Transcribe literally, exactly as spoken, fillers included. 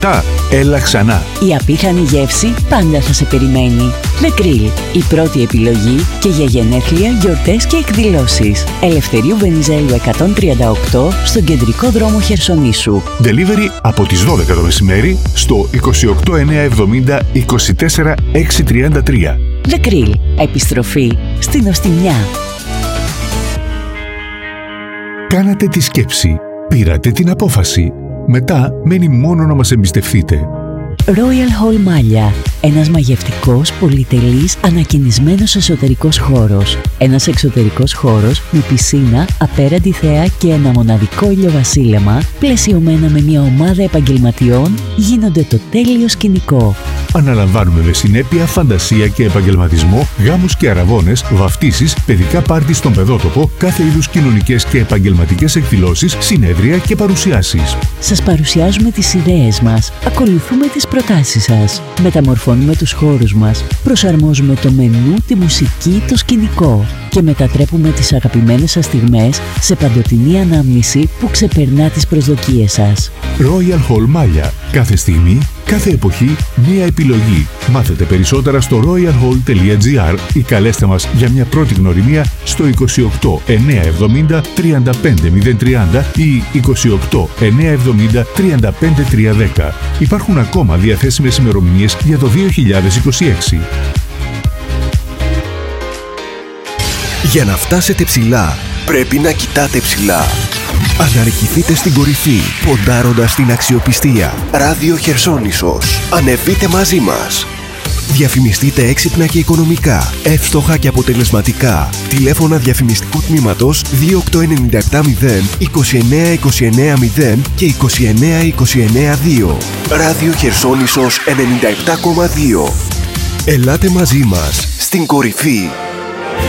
Τα έλα ξανά. Η απίθανη γεύση πάντα θα σε περιμένει. The Grill, η πρώτη επιλογή και για γενέθλια, γιορτές και εκδηλώσεις. Ελευθερίου Βενιζέλου εκατόν τριάντα οκτώ στον κεντρικό δρόμο Χερσονήσου. Delivery από τις δώδεκα το μεσημέρι στο είκοσι οκτώ εννιακόσια εβδομήντα είκοσι τέσσερα εξακόσια τριάντα τρία. The Grill, επιστροφή στην νοστιμιά. Κάνατε τη σκέψη, πήρατε την απόφαση. Μετά μένει μόνο να μας εμπιστευτείτε. Royal Hall Μάλια. Ένας μαγευτικός, πολυτελής, ανακαινισμένος εσωτερικός χώρος. Ένας εξωτερικός χώρος με πισίνα, απέραντη θέα και ένα μοναδικό ηλιοβασίλεμα, πλαισιωμένα με μια ομάδα επαγγελματιών, γίνονται το τέλειο σκηνικό. Αναλαμβάνουμε με συνέπεια, φαντασία και επαγγελματισμό γάμους και αραβώνες, βαφτίσεις, παιδικά πάρτι στον παιδότοπο, κάθε είδους κοινωνικές και επαγγελματικές εκδηλώσεις, συνέδρια και παρουσιάσεις. Σας παρουσιάζουμε τις ιδέες μας, ακολουθούμε τις προτάσεις σας, μεταμορφώνουμε τους χώρους μας, προσαρμόζουμε το μενού, τη μουσική, το σκηνικό και μετατρέπουμε τις αγαπημένες σας στιγμές σε παντοτινή ανάμνηση που ξεπερνά τις προσδοκίες σας. Royal Hall Μάλια. Κάθε στιγμή, κάθε εποχή, μία επιλογή. Μάθετε περισσότερα στο royal hall τελεία gr ή καλέστε μας για μια πρώτη γνωριμία στο είκοσι οκτώ εννιακόσια εβδομήντα τριάντα πέντε μηδέν τριάντα ή είκοσι οκτώ εννιακόσια εβδομήντα τριάντα πέντε τριακόσια δέκα. Υπάρχουν ακόμα διαθέσιμες ημερομηνίες για το δύο χιλιάδες είκοσι έξι. Για να φτάσετε ψηλά, πρέπει να κοιτάτε ψηλά. Αναρριχηθείτε στην κορυφή, ποντάροντας την αξιοπιστία. Ράδιο Χερσόνησος. Ανεβείτε μαζί μας. Διαφημιστείτε έξυπνα και οικονομικά, εύστοχα και αποτελεσματικά. Τηλέφωνα διαφημιστικού τμήματος δύο οκτώ εννιά επτά μηδέν είκοσι εννέα είκοσι εννέα μηδέν και είκοσι εννέα είκοσι εννέα δύο. Ράδιο Χερσόνησος ενενήντα επτά κόμμα δύο. Ελάτε μαζί μας στην κορυφή.